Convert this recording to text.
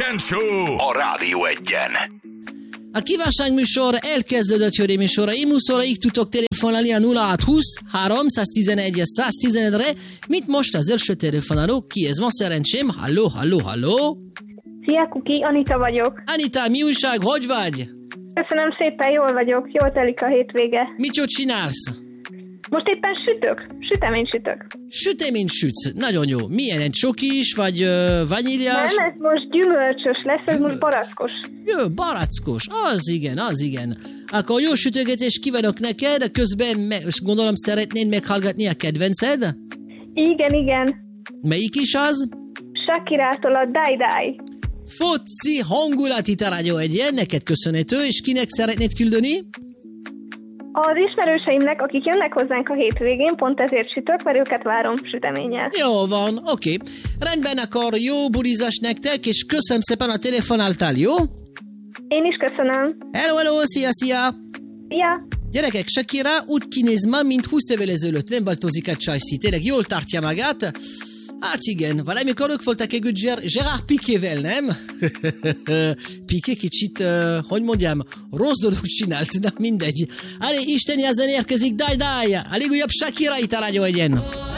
Ellen Show a Rádió Egyen. A kívánságműsor elkezdődött, hölgyeim és uraim, 20 óraig tudtok telefonálni a 0620 311 111-re, mint most az első telefonáló, ki ez van szerencsém? Halló, halló, halló! Szia, Kuki, Anita vagyok. Anita, mi újság, hogy vagy? Köszönöm szépen, jól vagyok, jól telik a hétvége. Mit jól csinálsz? Most éppen süteményt sütök. Süteményt sütsz, nagyon jó. Milyen, egy csokis, vagy vaníliás? Nem, ez most gyümölcsös lesz, ez most barackos. Jó, barackos, az igen. Akkor jó sütögetést kívánok neked, közben gondolom szeretnéd meghallgatni a kedvenced? Igen. Melyik is az? Shakirától a Die Die. Foci hangulat itt a Rádió Egyen, neked köszönhető, és kinek szeretnéd küldeni? Az ismerőseimnek, akik jönnek hozzánk a hétvégén, pont ezért sütök, mert őket várom süteménnyel. Jó van, oké. Rendben, akkor jó bulizás nektek, és köszönöm szépen a telefonáltál, jó? Én is köszönöm. Hello, szia! Szia! Gyerekek, Shakira úgy kinéz ma, mint 20 évvel ezelőtt, nem változik a csajszi, tényleg jól tartja magát. Hát igen, valamikor ők voltak együtt Gerard Piquével, nem? Piqué kicsit, hogy mondjam, rossz dolog csinált, de mindegy. Allez, isteni ezen érkezik, Die Die! A legújabb Shakira itt a Rádió Egyen.